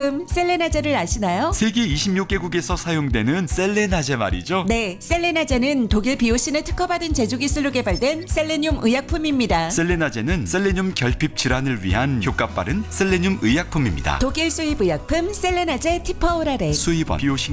의약품 셀레나제를 아시나요? 세계 26개국에서 사용되는 셀레나제 말이죠. 네, 셀레나제는 독일 비오신에 특허받은 제조 기술로 개발된 셀레늄 의약품입니다. 셀레나제는 셀레늄 결핍 질환을 위한 효과 빠른 셀레늄 의약품입니다. 독일 수입 의약품 셀레나제 티퍼오라렉. 수입원 비오신